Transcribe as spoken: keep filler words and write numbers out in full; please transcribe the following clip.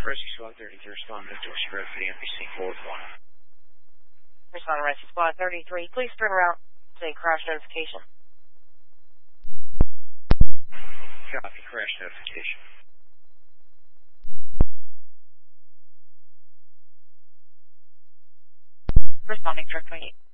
Rescue Squad thirty-three, respond to spread for the M P C four one. Respond to Rescue Squad thirty-three. Please turn around. Say crash notification. Copy, crash notification. Responding, truck twenty-eight.